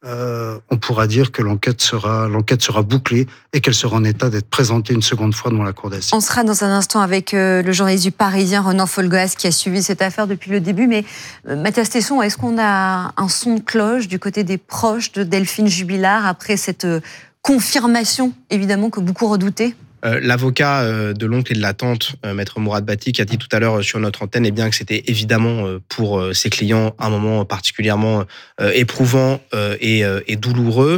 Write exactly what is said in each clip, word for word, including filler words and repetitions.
euh, on pourra dire que l'enquête sera, l'enquête sera bouclée et qu'elle sera en état d'être présentée une seconde fois devant la cour d'assises. On sera dans un instant avec euh, le journaliste du Parisien, Renan Folgoas, qui a suivi cette affaire depuis le début. Mais euh, Mathias Tesson, est-ce qu'on a un son de cloche du côté des proches de Delphine Jubilard après cette euh, confirmation, évidemment, que beaucoup redoutaient ? Euh, l'avocat euh, de l'oncle et de la tante, euh, maître Mourad Bati, qui a dit tout à l'heure sur notre antenne, eh bien que c'était évidemment euh, pour euh, ses clients un moment particulièrement euh, éprouvant euh, et, euh, et douloureux.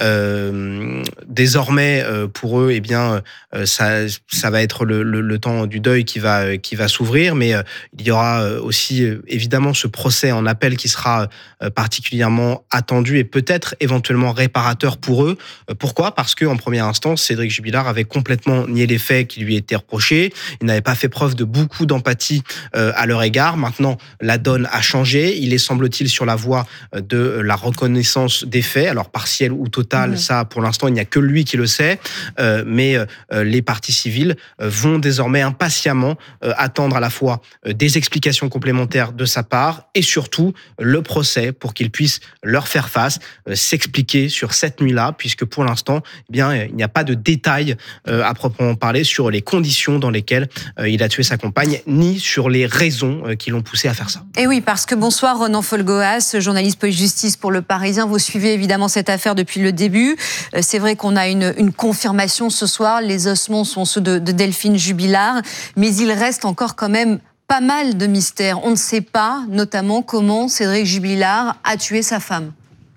Euh, désormais, euh, pour eux, eh bien euh, ça, ça va être le, le, le temps du deuil qui va qui va s'ouvrir, mais euh, il y aura aussi euh, évidemment ce procès en appel qui sera euh, particulièrement attendu et peut-être éventuellement réparateur pour eux. Euh, pourquoi ? Parce que en première instance, Cédric Jubilard avait complètement nier les faits qui lui étaient reprochés. Il n'avait pas fait preuve de beaucoup d'empathie euh, à leur égard. Maintenant, la donne a changé. Il est, semble-t-il, sur la voie de la reconnaissance des faits, alors partielle ou totale. Mmh. Ça, pour l'instant, il n'y a que lui qui le sait. Euh, mais euh, les parties civiles euh, vont désormais impatiemment euh, attendre à la fois euh, des explications complémentaires de sa part et surtout le procès pour qu'il puisse leur faire face, euh, s'expliquer sur cette nuit-là, puisque pour l'instant, eh bien, il n'y a pas de détails euh, à proprement parler sur les conditions dans lesquelles euh, il a tué sa compagne, ni sur les raisons euh, qui l'ont poussé à faire ça. Et oui, parce que bonsoir Renan Folgoas, journaliste police-justice pour Le Parisien. Vous suivez évidemment cette affaire depuis le début. Euh, c'est vrai qu'on a une, une confirmation ce soir. Les ossements sont ceux de, de Delphine Jubilard, mais il reste encore quand même pas mal de mystères. On ne sait pas, notamment, comment Cédric Jubilard a tué sa femme.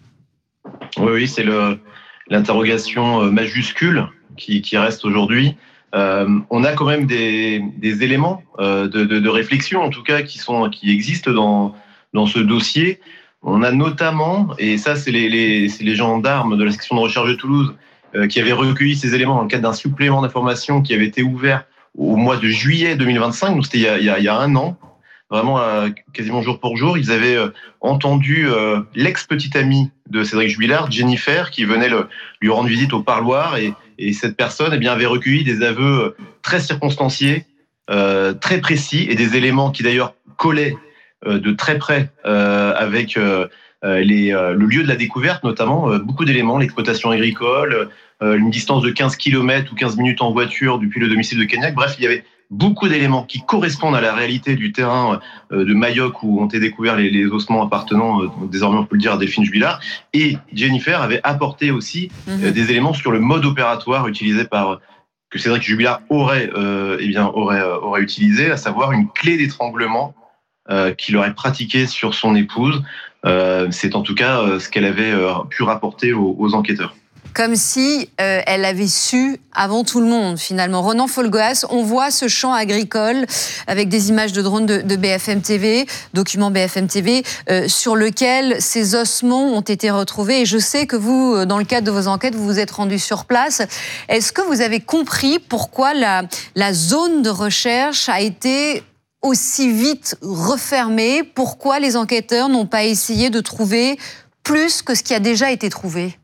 Oui, oui, c'est le, l'interrogation majuscule qui, qui reste aujourd'hui. Euh, on a quand même des, des éléments euh, de, de, de réflexion, en tout cas, qui, sont, qui existent dans, dans ce dossier. On a notamment, et ça, c'est les, les, c'est les gendarmes de la section de recherche de Toulouse euh, qui avaient recueilli ces éléments dans le cadre d'un supplément d'information qui avait été ouvert au mois de juillet deux mille vingt-cinq, donc c'était il y a, il y a, il y a un an, vraiment euh, quasiment jour pour jour. Ils avaient euh, entendu euh, l'ex-petite amie de Cédric Jubilard, Jennifer, qui venait le, lui rendre visite au parloir, et, et cette personne eh bien, avait recueilli des aveux très circonstanciés, euh, très précis, et des éléments qui d'ailleurs collaient euh, de très près euh, avec euh, les, euh, le lieu de la découverte, notamment euh, beaucoup d'éléments, l'exploitation agricole, euh, une distance de quinze kilomètres ou quinze minutes en voiture depuis le domicile de Cagnac. Bref, il y avait beaucoup d'éléments qui correspondent à la réalité du terrain de Mayoc où ont été découverts les, les ossements appartenant, désormais on peut le dire, à Delphine Jubilard. Et Jennifer avait apporté aussi mmh. des éléments sur le mode opératoire utilisé par, que Cédric Jubilard aurait, euh, eh bien, aurait, euh, aurait utilisé, à savoir une clé d'étranglement euh, qu'il aurait pratiquée sur son épouse. Euh, c'est en tout cas euh, ce qu'elle avait euh, pu rapporter aux, aux enquêteurs. Comme si euh, elle avait su avant tout le monde, finalement. Renan Folgoas, on voit ce champ agricole avec des images de drones de, de B F M T V, document B F M T V, euh, sur lequel ces ossements ont été retrouvés. Et je sais que vous, dans le cadre de vos enquêtes, vous vous êtes rendu sur place. Est-ce que vous avez compris pourquoi la, la zone de recherche a été aussi vite refermée? Pourquoi les enquêteurs n'ont pas essayé de trouver plus que ce qui a déjà été trouvé?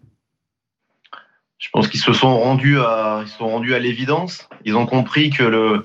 Je pense qu'ils se sont rendus à, ils se sont rendus à l'évidence. Ils ont compris que le,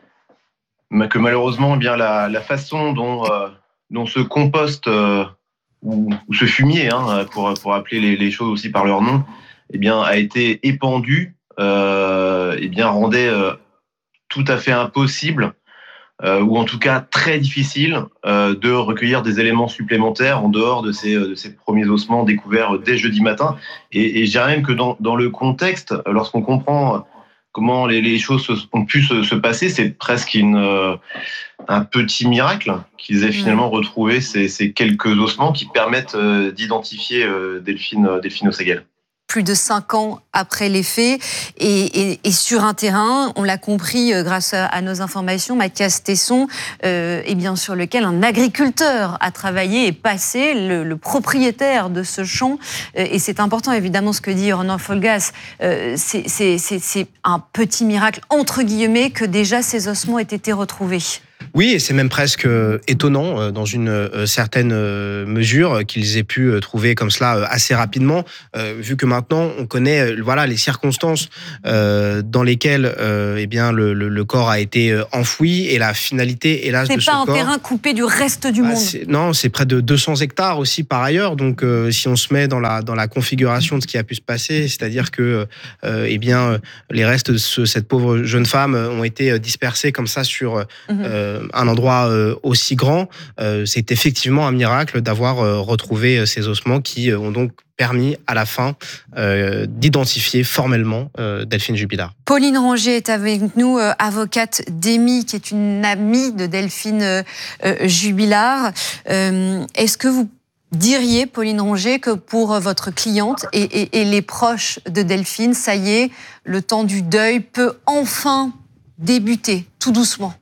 que malheureusement, eh bien la, la façon dont, euh, dont ce compost euh, ou, ou ce fumier, hein, pour pour appeler les, les choses aussi par leur nom, eh bien a été épandu, euh, eh bien rendait euh, tout à fait impossible. Euh, ou en tout cas très difficile euh, de recueillir des éléments supplémentaires en dehors de ces, de ces premiers ossements découverts dès jeudi matin. Et, et je dirais même que dans, dans le contexte, lorsqu'on comprend comment les, les choses ont pu se, se passer, c'est presque une, euh, un petit miracle qu'ils aient finalement retrouvé ces, ces quelques ossements qui permettent euh, d'identifier euh, Delphine, Delphine Osséguel. Plus de cinq ans après les faits, et, et, et sur un terrain, on l'a compris euh, grâce à, à nos informations, Mathias Tesson, euh, et bien sur lequel un agriculteur a travaillé et passé, le, le propriétaire de ce champ. Euh, et c'est important, évidemment, ce que dit Renan Folgoas. Euh, c'est un petit miracle, entre guillemets, que déjà ces ossements aient été retrouvés. Oui, et c'est même presque étonnant dans une certaine mesure qu'ils aient pu trouver comme cela assez rapidement, vu que maintenant on connaît voilà les circonstances dans lesquelles eh bien le, le, le corps a été enfoui et la finalité hélas de ce corps. C'est pas un terrain coupé du reste du bah, monde. C'est, non, c'est près de deux cents hectares aussi par ailleurs. Donc euh, si on se met dans la dans la configuration de ce qui a pu se passer, c'est-à-dire que euh, eh bien les restes de ce, cette pauvre jeune femme ont été dispersés comme ça sur euh, mm-hmm. un endroit euh, aussi grand, euh, c'est effectivement un miracle d'avoir euh, retrouvé ces ossements qui ont donc permis à la fin euh, d'identifier formellement euh, Delphine Jubilard. Pauline Rongier est avec nous, euh, avocate d'Amy, qui est une amie de Delphine euh, euh, Jubilard. Euh, est-ce que vous diriez, Pauline Rongier, que pour votre cliente et, et, et les proches de Delphine, ça y est, le temps du deuil peut enfin débuter, tout doucement?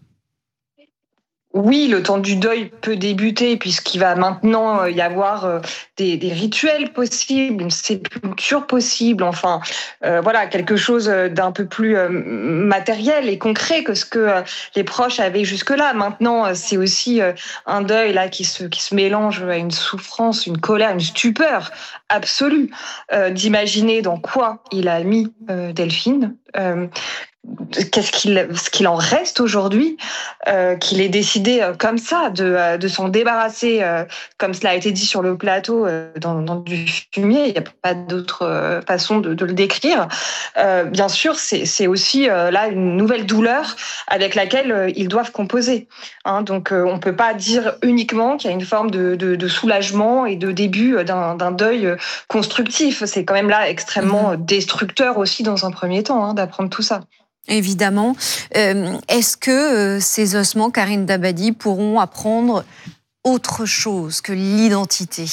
Oui, le temps du deuil peut débuter puisqu'il va maintenant y avoir des, des rituels possibles, une sépulture possible, enfin euh, voilà, quelque chose d'un peu plus euh, matériel et concret que ce que euh, les proches avaient jusque-là. Maintenant, c'est aussi euh, un deuil là qui se, qui se mélange à une souffrance, une colère, une stupeur absolue euh, d'imaginer dans quoi il a mis euh, Delphine. Euh, Qu'est-ce qu'il, ce qu'il en reste aujourd'hui, euh, qu'il ait décidé euh, comme ça de, euh, de s'en débarrasser, euh, comme cela a été dit sur le plateau, euh, dans, dans du fumier. Il n'y a pas d'autre euh, façon de, de le décrire. Euh, bien sûr, c'est, c'est aussi euh, là une nouvelle douleur avec laquelle euh, ils doivent composer. Hein, donc, euh, on ne peut pas dire uniquement qu'il y a une forme de, de, de soulagement et de début d'un, d'un deuil constructif. C'est quand même là extrêmement destructeur aussi dans un premier temps, hein, d'apprendre tout ça. Évidemment. Euh, est-ce que euh, ces ossements, Karine Dabadi, pourront apprendre autre chose que l'identité?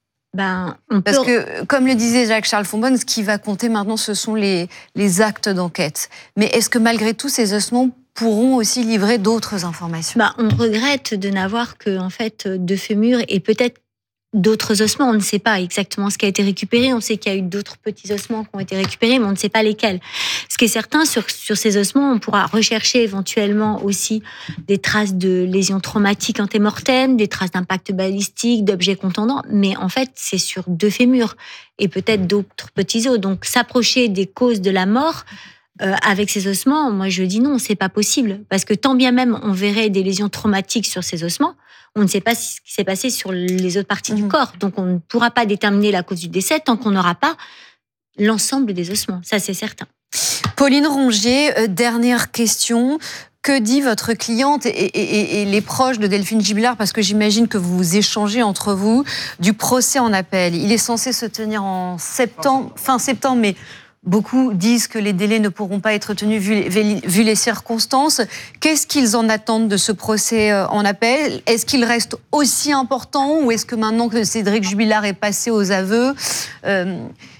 Ben, on Parce peut... que, comme le disait Jacques-Charles Fonbonne, ce qui va compter maintenant, ce sont les, les actes d'enquête. Mais est-ce que malgré tout, ces ossements pourront aussi livrer d'autres informations? Ben, on regrette de n'avoir que, en fait, deux fémurs et peut-être d'autres ossements. On ne sait pas exactement ce qui a été récupéré. On sait qu'il y a eu d'autres petits ossements qui ont été récupérés, mais on ne sait pas lesquels. Ce qui est certain, sur, sur ces ossements, on pourra rechercher éventuellement aussi des traces de lésions traumatiques antémortem, des traces d'impact balistique, d'objets contondants. Mais en fait, c'est sur deux fémurs et peut-être d'autres petits os. Donc, s'approcher des causes de la mort Euh, avec ces ossements, moi je dis non, c'est pas possible. Parce que tant bien même on verrait des lésions traumatiques sur ces ossements, on ne sait pas ce qui s'est passé sur les autres parties mmh. du corps. Donc on ne pourra pas déterminer la cause du décès tant qu'on n'aura pas l'ensemble des ossements. Ça, c'est certain. Pauline Rongier, euh, dernière question. Que dit votre cliente et, et, et les proches de Delphine Jubilard, parce que j'imagine que vous échangez entre vous, du procès en appel. Il est censé se tenir en septembre, fin septembre, mais beaucoup disent que les délais ne pourront pas être tenus vu, vu les circonstances. Qu'est-ce qu'ils en attendent de ce procès en appel? Est-ce qu'il reste aussi important ou est-ce que maintenant que Cédric Jubilard est passé aux aveux, euh,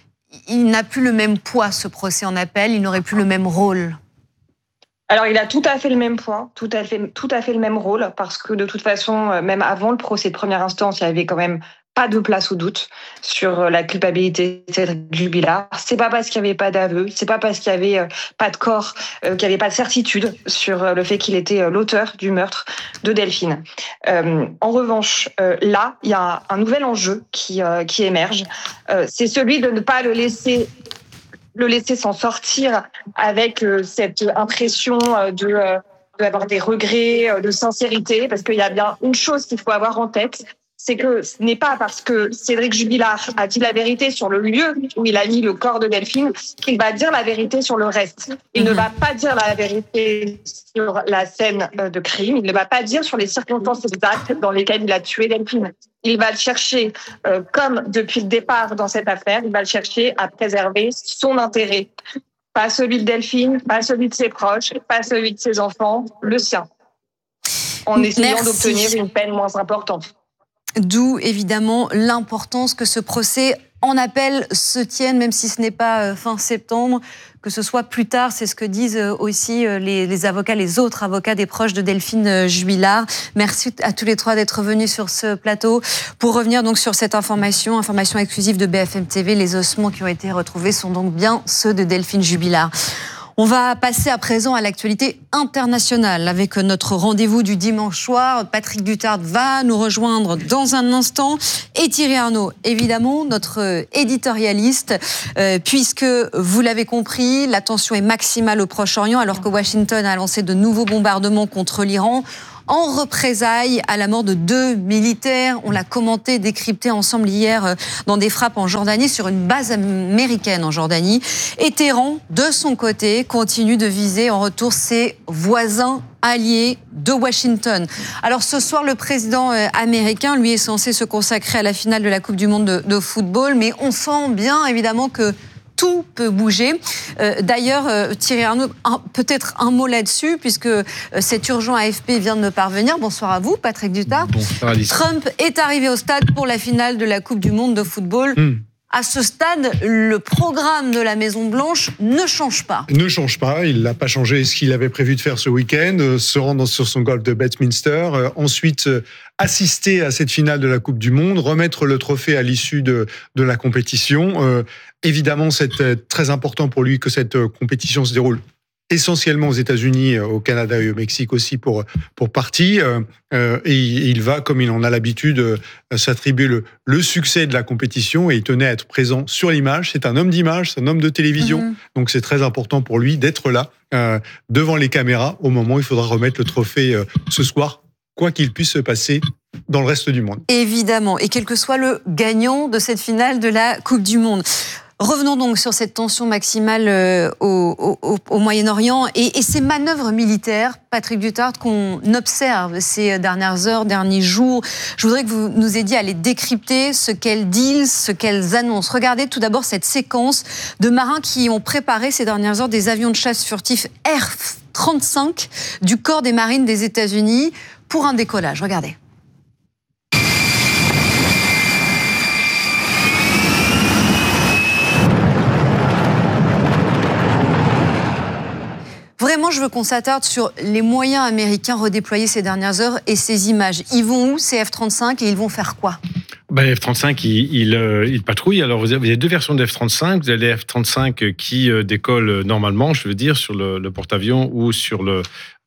il n'a plus le même poids, ce procès en appel, il n'aurait plus le même rôle? Alors, il a tout à fait le même poids, tout à fait, tout à fait le même rôle, parce que de toute façon, même avant le procès de première instance, il y avait quand même pas de place au doute sur la culpabilité de Cédric Jubilard. C'est pas parce qu'il n'y avait pas d'aveu, c'est pas parce qu'il n'y avait pas de corps, euh, qu'il n'y avait pas de certitude sur le fait qu'il était l'auteur du meurtre de Delphine. Euh, en revanche, euh, là, il y a un nouvel enjeu qui, euh, qui émerge. Euh, c'est celui de ne pas le laisser le laisser s'en sortir avec euh, cette impression euh, de euh, d'avoir des regrets, euh, de sincérité, parce qu'il y a bien une chose qu'il faut avoir en tête, c'est que ce n'est pas parce que Cédric Jubilard a dit la vérité sur le lieu où il a mis le corps de Delphine qu'il va dire la vérité sur le reste. Il mmh. ne va pas dire la vérité sur la scène de crime, il ne va pas dire sur les circonstances exactes dans lesquelles il a tué Delphine. Il va le chercher, euh, comme depuis le départ dans cette affaire, il va le chercher à préserver son intérêt. Pas celui de Delphine, pas celui de ses proches, pas celui de ses enfants, le sien. En essayant Merci. d'obtenir une peine moins importante. D'où, évidemment, l'importance que ce procès en appel se tienne, même si ce n'est pas fin septembre, que ce soit plus tard. C'est ce que disent aussi les, les avocats, les autres avocats des proches de Delphine Jubilard. Merci à tous les trois d'être venus sur ce plateau. Pour revenir donc sur cette information, information exclusive de B F M T V, les ossements qui ont été retrouvés sont donc bien ceux de Delphine Jubilard. On va passer à présent à l'actualité internationale avec notre rendez-vous du dimanche soir. Patrick Duttard va nous rejoindre dans un instant et Thierry Arnaud, évidemment, notre éditorialiste, euh, puisque vous l'avez compris, la tension est maximale au Proche-Orient alors que Washington a lancé de nouveaux bombardements contre l'Iran en représailles à la mort de deux militaires. On l'a commenté, décrypté ensemble hier dans des frappes en Jordanie, sur une base américaine en Jordanie. Et Téhéran, de son côté, continue de viser en retour ses voisins alliés de Washington. Alors ce soir, le président américain, lui, est censé se consacrer à la finale de la Coupe du Monde de, de football, mais on sent bien, évidemment, que tout peut bouger. Euh, d'ailleurs, euh, Thierry Arnaud, un, peut-être un mot là-dessus, puisque euh, cet urgent A F P vient de me parvenir. Bonsoir à vous, Patrick Duttard. Bonsoir, Alice. Trump est arrivé au stade pour la finale de la Coupe du Monde de football. Hmm. À ce stade, le programme de la Maison-Blanche ne change pas. Ne change pas. Il n'a pas changé ce qu'il avait prévu de faire ce week-end, euh, se rendre sur son golf de Bedminster, euh, ensuite euh, assister à cette finale de la Coupe du Monde, remettre le trophée à l'issue de, de la compétition. Euh, évidemment, c'est euh, très important pour lui que cette euh, compétition se déroule essentiellement aux États-Unis, au Canada et au Mexique aussi pour pour partie. Euh, et il va, comme il en a l'habitude, euh, s'attribuer le, le succès de la compétition et il tenait à être présent sur l'image. C'est un homme d'image, c'est un homme de télévision, mmh. donc c'est très important pour lui d'être là euh, devant les caméras au moment où il faudra remettre le trophée euh, ce soir, quoi qu'il puisse se passer dans le reste du monde. Évidemment, et quel que soit le gagnant de cette finale de la Coupe du Monde. Revenons donc sur cette tension maximale euh, au, au, au Moyen-Orient et, et ces manœuvres militaires, Patrick Duttard, qu'on observe ces dernières heures, derniers jours. Je voudrais que vous nous aidiez à les décrypter, ce qu'elles disent, ce qu'elles annoncent. Regardez tout d'abord cette séquence de marins qui ont préparé ces dernières heures des avions de chasse furtifs F trente-cinq du corps des marines des États-Unis pour un décollage. Regardez. Vraiment, je veux qu'on s'attarde sur les moyens américains redéployés ces dernières heures et ces images. Ils vont où, ces F trente-cinq, et ils vont faire quoi ? Ben, les F trente-cinq, ils, ils, euh, ils patrouillent. Alors, vous avez, vous avez deux versions de F trente-cinq. Vous avez les F trente-cinq qui euh, décollent normalement, je veux dire, sur le, le porte-avions ou sur le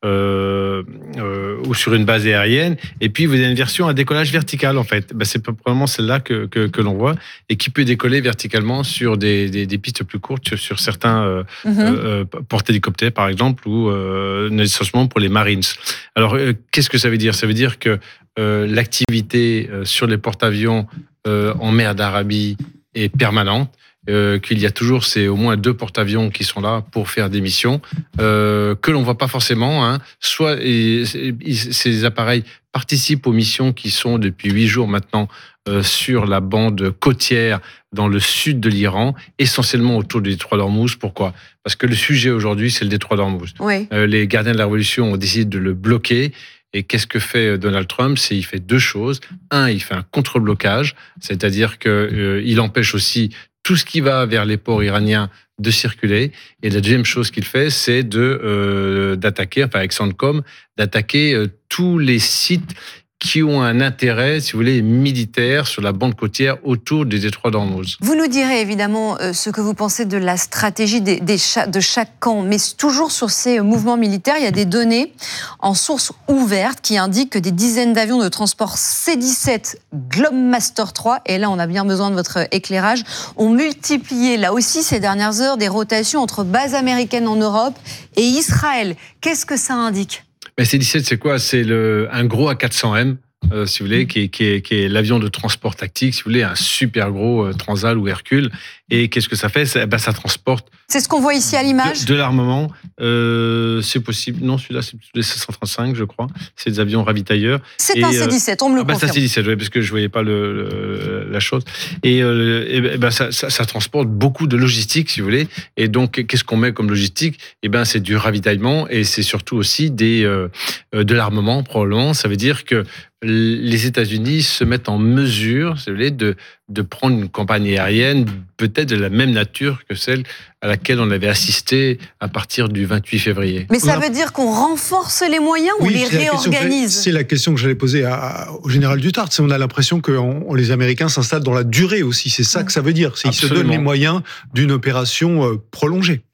euh, euh, ou sur une base aérienne. Et puis, vous avez une version à décollage vertical, en fait. Ben, c'est probablement celle-là que, que, que l'on voit et qui peut décoller verticalement sur des, des, des pistes plus courtes, sur, sur certains euh, mm-hmm. euh, porte-hélicoptères, par exemple, ou euh, essentiellement pour les Marines. Alors, euh, qu'est-ce que ça veut dire ? Ça veut dire que Euh, l'activité euh, sur les porte-avions euh, en mer d'Arabie est permanente, euh, qu'il y a toujours c'est au moins deux porte-avions qui sont là pour faire des missions euh, que l'on voit pas forcément. Hein. Soit et, et, ces appareils participent aux missions qui sont depuis huit jours maintenant euh, sur la bande côtière dans le sud de l'Iran, essentiellement autour du détroit d'Ormuz. Pourquoi ? Parce que le sujet aujourd'hui, c'est le détroit d'Ormuz. Oui. Euh, les gardiens de la Révolution ont décidé de le bloquer. Et qu'est-ce que fait Donald Trump ? C'est il fait deux choses. Un, il fait un contre-blocage, c'est-à-dire que euh, il empêche aussi tout ce qui va vers les ports iraniens de circuler. Et la deuxième chose qu'il fait, c'est de euh, d'attaquer, enfin avec CENTCOM, d'attaquer euh, tous les sites qui ont un intérêt, si vous voulez, militaire sur la bande côtière autour des détroits d'Ormuz. Vous nous direz évidemment euh, ce que vous pensez de la stratégie des, des cha- de chaque camp, mais toujours sur ces mouvements militaires, il y a des données en source ouverte qui indiquent que des dizaines d'avions de transport C dix-sept Globemaster trois, et là on a bien besoin de votre éclairage, ont multiplié là aussi ces dernières heures des rotations entre bases américaines en Europe et Israël. Qu'est-ce que ça indique ? Ben C dix-sept, c'est quoi ? C'est le, un gros A quatre cents M, euh, si vous voulez, qui est, qui, est, qui est l'avion de transport tactique, si vous voulez, un super gros euh, Transal ou Hercule. Et qu'est-ce que ça fait ? ça, ben, ça transporte... C'est ce qu'on voit ici à l'image ? De, de l'armement. Euh, c'est possible. Non, celui-là, c'est les sept cent trente-cinq, je crois. C'est des avions ravitailleurs. C'est et, un C dix-sept, on me le ah ben, confirme. C'est un C dix-sept, oui, parce que je ne voyais pas le, le, la chose. Et, euh, et ben, ça, ça, ça transporte beaucoup de logistique, si vous voulez. Et donc, qu'est-ce qu'on met comme logistique ? Eh ben, c'est du ravitaillement et c'est surtout aussi des, euh, de l'armement, probablement. Ça veut dire que les États-Unis se mettent en mesure, si vous voulez, de, de prendre une campagne aérienne peut-être de la même nature que celle à laquelle on avait assisté à partir du vingt-huit février. Mais ça veut dire qu'on renforce les moyens ou oui, les c'est réorganise ? C'est la question que j'allais poser à, à, au général Duttard. On a l'impression que on, les Américains s'installent dans la durée aussi. C'est ça que ça veut dire. C'est qu'ils se donnent les moyens d'une opération euh, prolongée.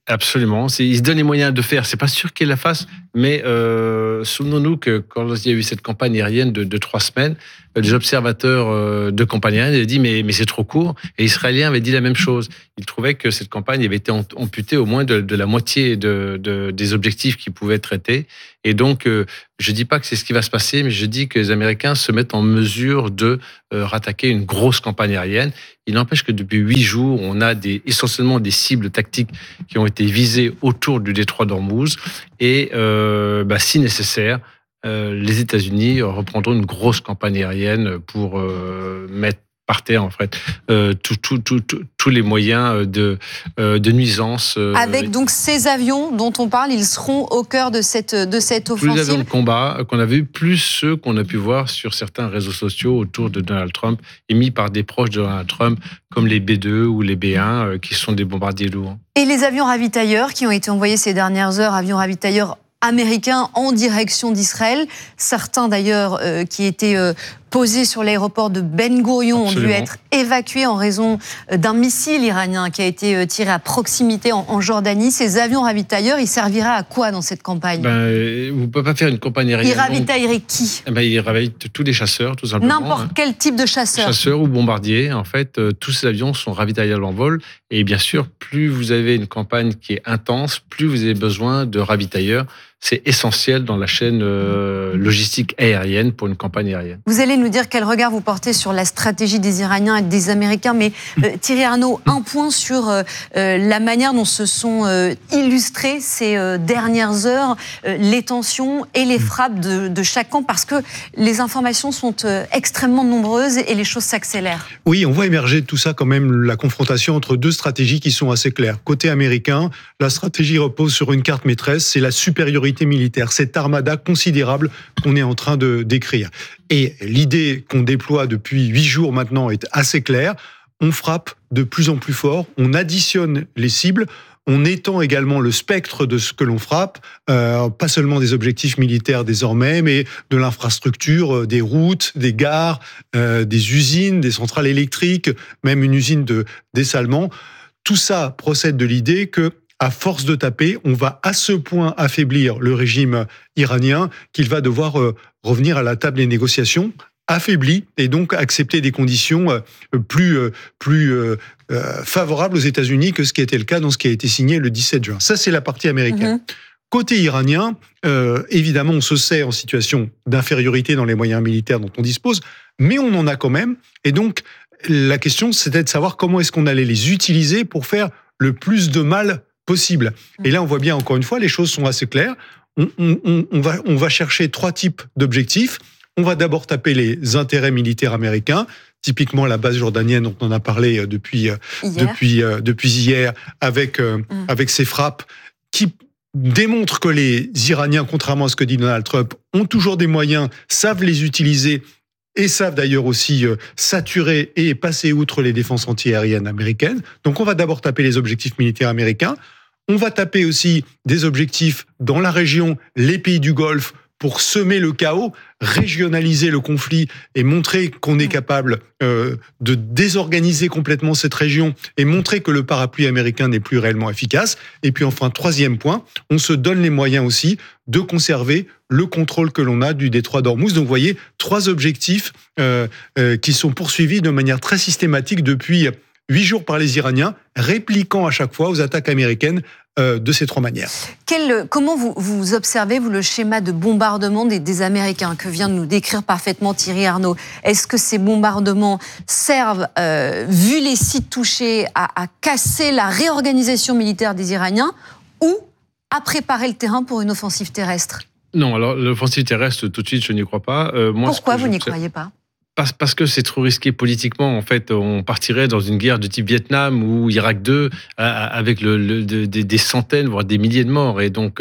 Absolument. C'est, ils se donnent les moyens de faire. C'est pas sûr qu'ils la fassent, mais euh, souvenons-nous que quand il y a eu cette campagne aérienne de, de trois semaines, les observateurs euh, de campagne aérienne avaient dit mais, mais c'est trop court. Et les Israéliens avaient dit la même chose. Ils trouvaient que cette campagne avait été amputée au moins de, de la moitié de, de, des objectifs qui pouvaient être traités. Et donc, euh, je dis pas que c'est ce qui va se passer, mais je dis que les Américains se mettent en mesure de euh, rattaquer une grosse campagne aérienne. Il n'empêche que depuis huit jours, on a des, essentiellement des cibles tactiques qui ont été visées autour du détroit d'Ormuz. Et euh, bah, si nécessaire, euh, les États-Unis reprendront une grosse campagne aérienne pour euh, mettre par terre, en fait, euh, tous tout, tout, tout, tout les moyens de, euh, de nuisance. Euh, Avec donc ces avions dont on parle, ils seront au cœur de cette, de cette offensive. Tous les avions de combat qu'on a vus, plus ceux qu'on a pu voir sur certains réseaux sociaux autour de Donald Trump, émis par des proches de Donald Trump, comme les B deux ou les B un, euh, qui sont des bombardiers lourds. Et les avions ravitailleurs qui ont été envoyés ces dernières heures, avions ravitailleurs américains en direction d'Israël. Certains d'ailleurs euh, qui étaient euh, posés sur l'aéroport de Ben Gurion ont dû être évacués en raison d'un missile iranien qui a été tiré à proximité en, en Jordanie. Ces avions ravitailleurs, ils serviraient à quoi dans cette campagne? Ben, vous ne pouvez pas faire une campagne aérienne. Ils ravitailleraient qui? Ben, ils ravitaillent tous les chasseurs, tout simplement. N'importe hein. quel type de chasseur. Chasseurs ou bombardiers. En fait, euh, tous ces avions sont ravitaillables en vol. Et bien sûr, plus vous avez une campagne qui est intense, plus vous avez besoin de ravitailleurs. C'est essentiel dans la chaîne euh, logistique aérienne pour une campagne aérienne. Vous allez nous dire quel regard vous portez sur la stratégie des Iraniens et des Américains, mais euh, Thierry Arnaud, un point sur euh, la manière dont se sont euh, illustrées ces euh, dernières heures euh, les tensions et les frappes de, de chaque camp, parce que les informations sont euh, extrêmement nombreuses et les choses s'accélèrent. Oui, on voit émerger de tout ça quand même la confrontation entre deux stratégies qui sont assez claires. Côté américain, la stratégie repose sur une carte maîtresse, c'est la supériorité militaire, cette armada considérable qu'on est en train de décrire. Et l'idée qu'on déploie depuis huit jours maintenant est assez claire. On frappe de plus en plus fort, on additionne les cibles, on étend également le spectre de ce que l'on frappe, euh, pas seulement des objectifs militaires désormais, mais de l'infrastructure, des routes, des gares, euh, des usines, des centrales électriques, même une usine de dessalement. Tout ça procède de l'idée que à force de taper, on va à ce point affaiblir le régime iranien qu'il va devoir euh, revenir à la table des négociations, affaibli, et donc accepter des conditions euh, plus, euh, plus euh, euh, favorables aux États-Unis que ce qui était le cas dans ce qui a été signé le dix-sept juin. Ça, c'est la partie américaine. Mm-hmm. Côté iranien, euh, évidemment, on se sait en situation d'infériorité dans les moyens militaires dont on dispose, mais on en a quand même. Et donc, la question, c'était de savoir comment est-ce qu'on allait les utiliser pour faire le plus de mal possible. Et là, on voit bien, encore une fois, les choses sont assez claires. On, on, on, va, on va chercher trois types d'objectifs. On va d'abord taper les intérêts militaires américains, typiquement la base jordanienne dont on a parlé depuis hier, depuis, euh, depuis hier avec, euh, mm. avec ces frappes qui démontrent que les Iraniens, contrairement à ce que dit Donald Trump, ont toujours des moyens, savent les utiliser et savent d'ailleurs aussi euh, saturer et passer outre les défenses antiaériennes américaines. Donc on va d'abord taper les objectifs militaires américains. On va taper aussi des objectifs dans la région, les pays du Golfe, pour semer le chaos, régionaliser le conflit et montrer qu'on est capable euh, de désorganiser complètement cette région et montrer que le parapluie américain n'est plus réellement efficace. Et puis enfin, troisième point, on se donne les moyens aussi de conserver le contrôle que l'on a du détroit d'Ormuz. Donc vous voyez, trois objectifs euh, euh, qui sont poursuivis de manière très systématique depuis huit jours par les Iraniens, répliquant à chaque fois aux attaques américaines euh, de ces trois manières. Quel, comment vous, vous observez, vous, le schéma de bombardement des, des Américains que vient de nous décrire parfaitement Thierry Arnaud? Est-ce que ces bombardements servent, euh, vu les sites touchés, à, à casser la réorganisation militaire des Iraniens ou à préparer le terrain pour une offensive terrestre? Non, alors l'offensive terrestre, tout de suite, je n'y crois pas. Euh, moi, Pourquoi vous n'y croyez pas? Parce que c'est trop risqué politiquement. En fait, on partirait dans une guerre de type Vietnam ou Irak deux avec le, le, de, de, des centaines, voire des milliers de morts. Et donc,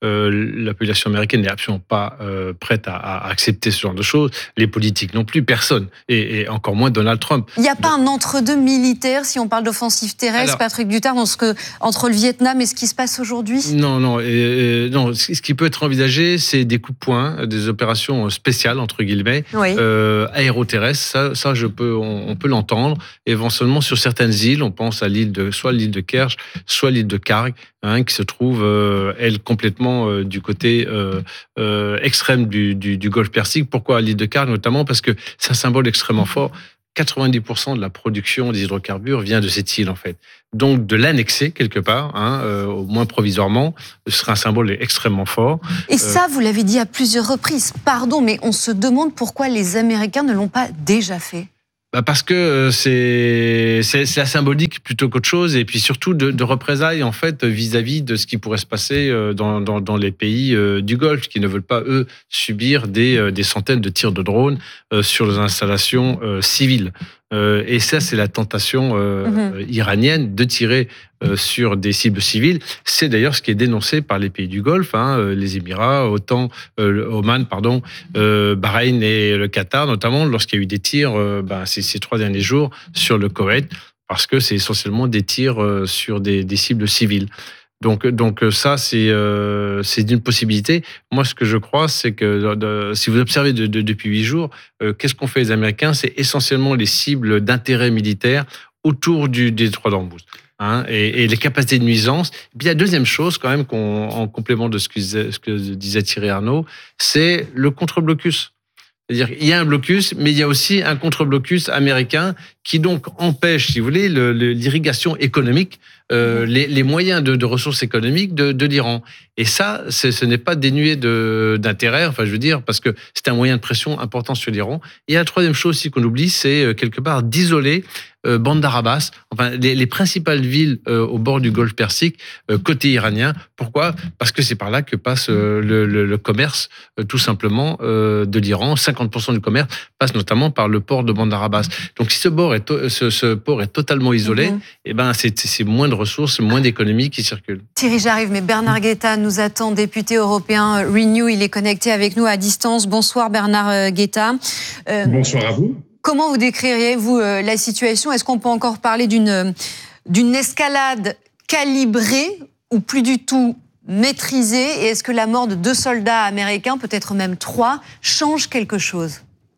Euh, la population américaine n'est absolument pas euh, prête à, à accepter ce genre de choses. Les politiques non plus, personne. Et, et encore moins Donald Trump. Il n'y a pas un entre-deux militaire, si on parle d'offensive terrestre, Alors, Patrick Duttard, dans ce que, entre le Vietnam et ce qui se passe aujourd'hui? Non, non. Et, non, ce qui peut être envisagé, c'est des coups de poing, des opérations spéciales, entre guillemets, oui. euh, aéroterrestres. Ça, ça je peux, on, on peut l'entendre. Éventuellement, sur certaines îles, on pense à l'île de, soit l'île de Kerch, soit l'île de Karg, hein, qui se trouve, euh, elle, complètement euh, du côté euh, euh, extrême du, du, du Golfe Persique. Pourquoi l'île de Karg, notamment? Parce que c'est un symbole extrêmement fort. quatre-vingt-dix pour cent de la production des hydrocarbures vient de cette île, en fait. Donc, de l'annexer, quelque part, hein, euh, au moins provisoirement, ce serait un symbole extrêmement fort. Et ça, euh... vous l'avez dit à plusieurs reprises. Pardon, mais on se demande pourquoi les Américains ne l'ont pas déjà fait. Bah parce que c'est, c'est, c'est la symbolique plutôt qu'autre chose, et puis surtout de, de représailles, en fait, vis-à-vis de ce qui pourrait se passer dans, dans, dans les pays du Golfe, qui ne veulent pas, eux, subir des, des centaines de tirs de drones sur les installations civiles. Euh, et ça, c'est la tentation euh, mmh. iranienne de tirer euh, sur des cibles civiles. C'est d'ailleurs ce qui est dénoncé par les pays du Golfe, hein, les Émirats, autant euh, Oman, pardon, euh, Bahreïn et le Qatar, notamment lorsqu'il y a eu des tirs euh, bah, ces, ces trois derniers jours sur le Koweït, parce que c'est essentiellement des tirs euh, sur des, des cibles civiles. Donc, donc ça, c'est, euh, c'est une possibilité. Moi, ce que je crois, c'est que de, si vous observez de, de, depuis huit jours, euh, qu'est-ce qu'ont fait les Américains? C'est essentiellement les cibles d'intérêt militaire autour du détroit d'Ormuz. Hein, et, et les capacités de nuisance. Et puis la deuxième chose, quand même, qu'on, en complément de ce que, ce que disait Thierry Arnaud, c'est le contre-blocus. C'est-à-dire qu'il y a un blocus, mais il y a aussi un contre-blocus américain qui donc empêche, si vous voulez, le, le, l'irrigation économique, euh, les, les moyens de, de ressources économiques de, de l'Iran. Et ça, c'est, ce n'est pas dénué de, d'intérêt, enfin je veux dire, parce que c'est un moyen de pression important sur l'Iran. Et la troisième chose aussi qu'on oublie, c'est quelque part d'isoler euh, Bandar Abbas, enfin les, les principales villes euh, au bord du Golfe Persique, euh, côté iranien. Pourquoi? Parce que c'est par là que passe euh, le, le, le commerce, euh, tout simplement, euh, de l'Iran. cinquante pour cent du commerce passe notamment par le port de Bandar Abbas. Donc si ce port est, to- ce, ce port est totalement isolé, mm-hmm. eh ben, c'est, c'est moins de ressources, moins d'économies qui circulent. Thierry, j'arrive, mais Bernard Guetta nous attend, député européen Renew. Il est connecté avec nous à distance. Bonsoir Bernard Guetta. Euh, Bonsoir à vous. Comment vous décririez-vous euh, la situation? Est-ce qu'on peut encore parler d'une, d'une escalade calibrée ou plus du tout maîtrisée? Et est-ce que la mort de deux soldats américains, peut-être même trois, change quelque chose?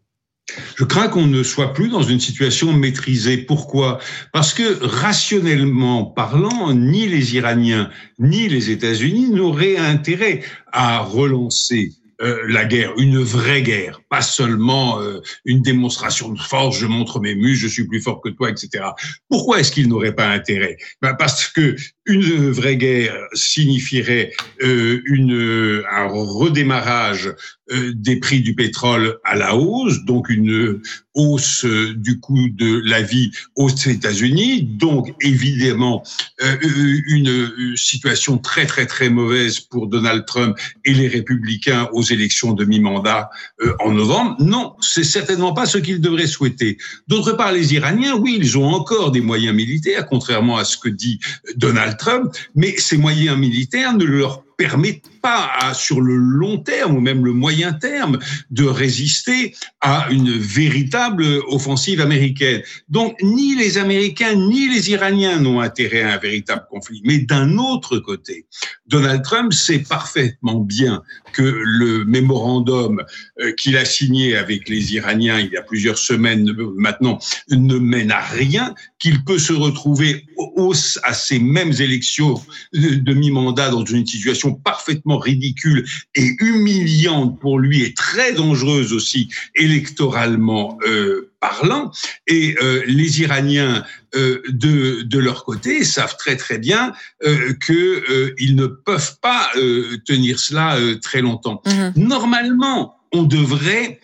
Je crains qu'on ne soit plus dans une situation maîtrisée. Pourquoi? Parce que, rationnellement parlant, ni les Iraniens ni les États-Unis n'auraient intérêt à relancer Euh, la guerre, une vraie guerre, pas seulement euh, une démonstration de force, je montre mes muscles, je suis plus fort que toi, et cetera. Pourquoi est-ce qu'ils n'auraient pas intérêt? Ben parce que une vraie guerre signifierait euh, une, un redémarrage euh, des prix du pétrole à la hausse, donc une hausse euh, du coût de la vie aux États-Unis, donc évidemment euh, une, une situation très très très mauvaise pour Donald Trump et les républicains aux élections de mi-mandat euh, en novembre. Non, c'est certainement pas ce qu'ils devraient souhaiter. D'autre part, les Iraniens, oui, ils ont encore des moyens militaires, contrairement à ce que dit Donald Trump, mais ces moyens militaires ne leur permettent pas, à, sur le long terme ou même le moyen terme, de résister à une véritable offensive américaine. Donc, ni les Américains ni les Iraniens n'ont intérêt à un véritable conflit. Mais d'un autre côté, Donald Trump sait parfaitement bien que le mémorandum qu'il a signé avec les Iraniens il y a plusieurs semaines maintenant ne mène à rien, qu'il peut se retrouver à ces mêmes élections de mi-mandat dans une situation parfaitement ridicule et humiliante pour lui et très dangereuse aussi électoralement euh, parlant. Et euh, les Iraniens euh, de, de leur côté savent très très bien euh, qu'ils euh, ne peuvent pas euh, tenir cela euh, très longtemps. Mmh. Normalement, on devrait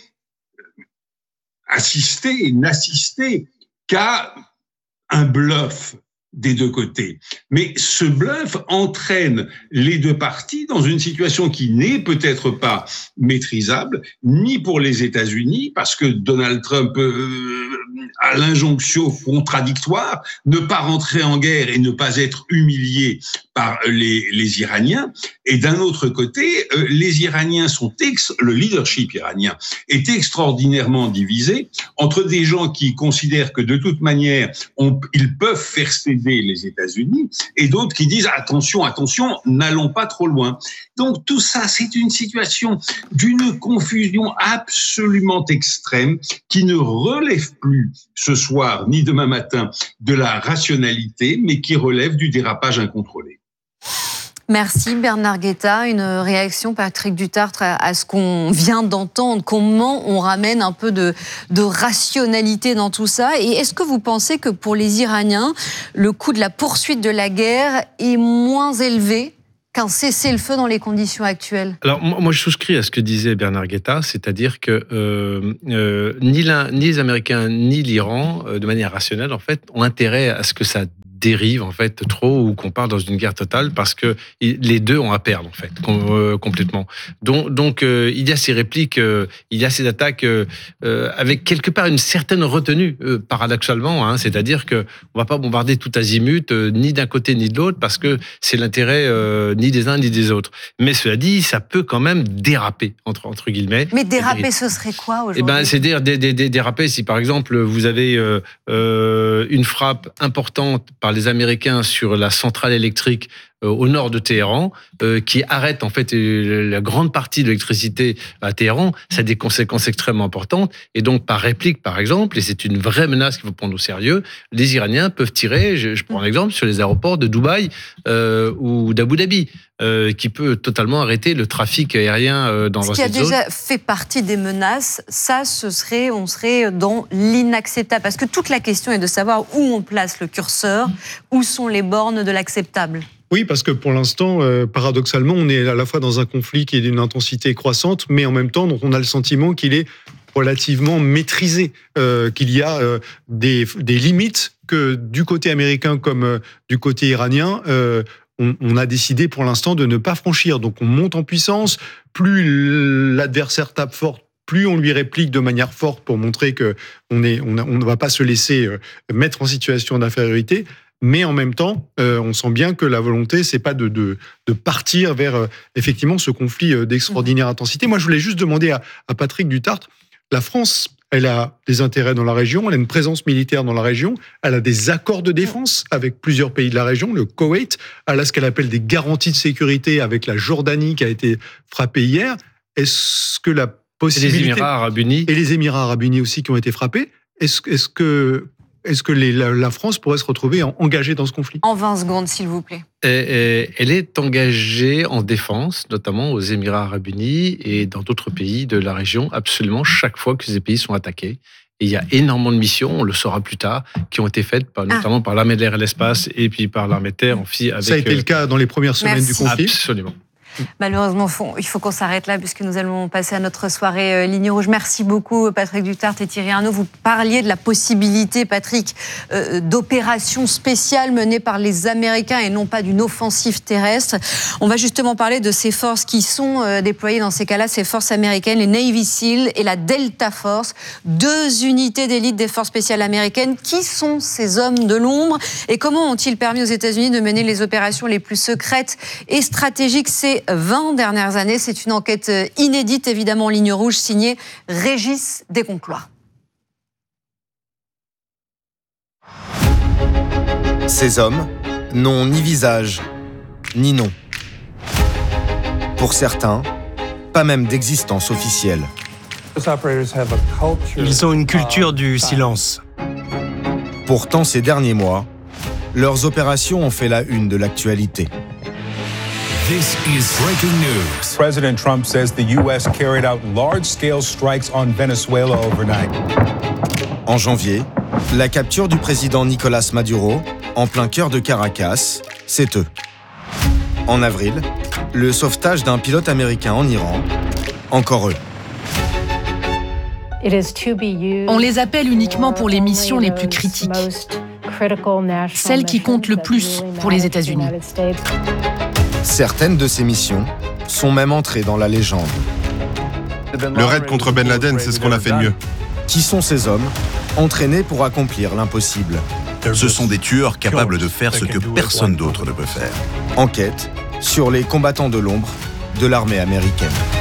assister, n'assister qu'à un bluff des deux côtés. Mais ce bluff entraîne les deux parties dans une situation qui n'est peut-être pas maîtrisable, ni pour les États-Unis, parce que Donald Trump euh, a l'injonction contradictoire, ne pas rentrer en guerre et ne pas être humilié par les, les Iraniens. Et d'un autre côté, euh, les Iraniens sont ex, le leadership iranien est extraordinairement divisé entre des gens qui considèrent que de toute manière, on, ils peuvent faire céder les États-Unis et d'autres qui disent attention, attention, n'allons pas trop loin. Donc tout ça, c'est une situation d'une confusion absolument extrême qui ne relève plus ce soir ni demain matin de la rationalité, mais qui relève du dérapage incontrôlé. Merci Bernard Guetta. Une réaction, Patrick Dutartre, à ce qu'on vient d'entendre. Comment on ramène un peu de, de rationalité dans tout ça? Et est-ce que vous pensez que pour les Iraniens, le coût de la poursuite de la guerre est moins élevé qu'un cessez-le-feu dans les conditions actuelles? Alors, moi, je souscris à ce que disait Bernard Guetta, c'est-à-dire que euh, euh, ni, l'un, ni les Américains ni l'Iran, euh, de manière rationnelle, en fait, ont intérêt à ce que ça dérive en fait trop ou qu'on part dans une guerre totale parce que les deux ont à perdre en fait euh, complètement. Donc, donc euh, il y a ces répliques, euh, il y a ces attaques euh, avec quelque part une certaine retenue euh, paradoxalement, hein, c'est-à-dire que on va pas bombarder tout azimut euh, ni d'un côté ni de l'autre parce que c'est l'intérêt euh, ni des uns ni des autres. Mais cela dit, ça peut quand même déraper entre entre guillemets. Mais déraper, ce serait quoi aujourd'hui? Eh ben, c'est dire dé, dé, dé, déraper si par exemple vous avez euh, euh, une frappe importante par les Américains sur la centrale électrique euh, au nord de Téhéran, euh, qui arrête en fait la grande partie de l'électricité à Téhéran, ça a des conséquences extrêmement importantes. Et donc, par réplique, par exemple, et c'est une vraie menace qu'il faut prendre au sérieux, les Iraniens peuvent tirer, je, je prends un exemple, sur les aéroports de Dubaï euh, ou d'Abu Dhabi, euh, qui peut totalement arrêter le trafic aérien euh, dans cette zone. Ce qui a déjà fait partie des menaces, ça, ce serait, on serait dans l'inacceptable. Parce que toute la question est de savoir où on place le curseur, où sont les bornes de l'acceptable. Oui, parce que pour l'instant, euh, paradoxalement, on est à la fois dans un conflit qui est d'une intensité croissante, mais en même temps, donc on a le sentiment qu'il est relativement maîtrisé, euh, qu'il y a euh, des, des limites que du côté américain comme euh, du côté iranien, euh, on, on a décidé pour l'instant de ne pas franchir. Donc on monte en puissance, plus l'adversaire tape fort, plus on lui réplique de manière forte pour montrer que on est, on, a, on ne va pas se laisser euh, mettre en situation d'infériorité. Mais en même temps, euh, on sent bien que la volonté, c'est pas de, de, de partir vers euh, effectivement ce conflit euh, d'extraordinaire intensité. Moi, je voulais juste demander à, à Patrick Dutartre, la France, elle a des intérêts dans la région, elle a une présence militaire dans la région, elle a des accords de défense avec plusieurs pays de la région, le Koweït, elle a ce qu'elle appelle des garanties de sécurité avec la Jordanie qui a été frappée hier. Est-ce que la possibilité... Et les Émirats Arabes Unis. Et les Émirats Arabes Unis aussi qui ont été frappés. Est-ce, est-ce que... Est-ce que les, la, la France pourrait se retrouver engagée dans ce conflit? En vingt secondes, s'il vous plaît. Et, et, elle est engagée en défense, notamment aux Émirats Arabes Unis et dans d'autres pays de la région, absolument chaque fois que ces pays sont attaqués. Et il y a énormément de missions, on le saura plus tard, qui ont été faites par, notamment ah. par l'armée de l'air et de l'espace et puis par l'armée de terre. Avec, Ça a été euh, le cas dans les premières semaines Merci. du conflit. Absolument. Malheureusement, il faut qu'on s'arrête là puisque nous allons passer à notre soirée euh, Ligne Rouge. Merci beaucoup Patrick Dutartre et Thierry Arnaud. Vous parliez de la possibilité, Patrick, euh, d'opérations spéciales menées par les Américains et non pas d'une offensive terrestre. On va justement parler de ces forces qui sont euh, déployées dans ces cas-là, ces forces américaines, les Navy SEAL et la Delta Force, deux unités d'élite des forces spéciales américaines. Qui sont ces hommes de l'ombre et comment ont-ils permis aux États-Unis de mener les opérations les plus secrètes et stratégiques ces vingt dernières années? C'est une enquête inédite, évidemment, en Ligne Rouge, signée Régis Desconclois. Ces hommes n'ont ni visage, ni nom. Pour certains, pas même d'existence officielle. Ils ont une culture du silence. Pourtant, ces derniers mois, leurs opérations ont fait la une de l'actualité. This is breaking news. President Trump says the U S carried out large-scale strikes on Venezuela overnight. En janvier, la capture du président Nicolás Maduro, en plein cœur de Caracas, c'est eux. En avril, le sauvetage d'un pilote américain en Iran, encore eux. On les appelle uniquement pour les missions les plus critiques. celle qui compte le plus pour les États-Unis. Certaines de ces missions sont même entrées dans la légende. Le raid contre Ben Laden, c'est ce qu'on a fait de mieux. Qui sont ces hommes, entraînés pour accomplir l'impossible? Ce sont des tueurs capables de faire ce que personne d'autre ne peut faire. Enquête sur les combattants de l'ombre de l'armée américaine.